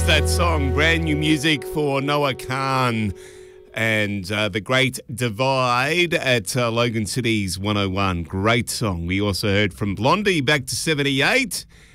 That song, brand new music for Noah Khan and The Great Divide at Logan City's 101. Great song. We also heard from Blondie, Back to 78.